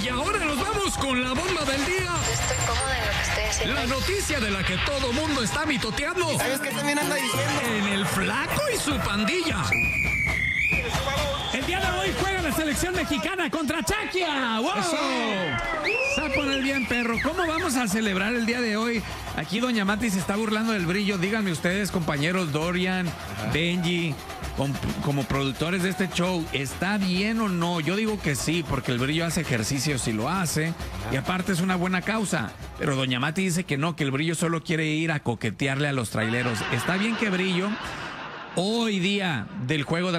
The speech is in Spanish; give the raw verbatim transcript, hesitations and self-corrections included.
ahora nos vamos con la bomba del día. Estoy cómoda en lo que estoy haciendo. La noticia de la que todo mundo está mitoteando. ¿Sabes qué también anda diciendo? En el Flaco y su pandilla. El día de hoy juega la selección mexicana contra Chaquia. ¡Wow! Eso. Se va a poner bien, perro. ¿Cómo vamos a celebrar el día de hoy? Aquí Doña Mati se está burlando del brillo. Díganme ustedes, compañeros Dorian, Ajá. Benji, com, como productores de este show, ¿está bien o no? Yo digo que sí, porque el brillo hace ejercicio si lo hace. Ajá. Y aparte es una buena causa. Pero Doña Mati dice que no, que el brillo solo quiere ir a coquetearle a los traileros. ¿Está bien que brillo? Hoy día del juego de